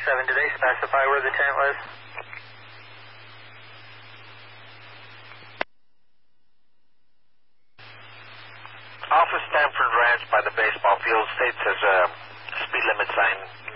7, did they specify where the tent was? Off of Stanford Ranch by the baseball field, states there's a speed limit sign